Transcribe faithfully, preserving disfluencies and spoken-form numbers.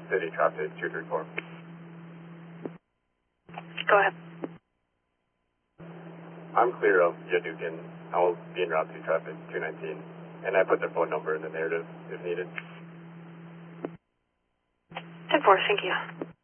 City Traffic two three four. Go ahead. I'm clear of Yadukin. I will be en route to traffic two nineteen, and I put their phone number in the narrative if needed. ten four, thank you.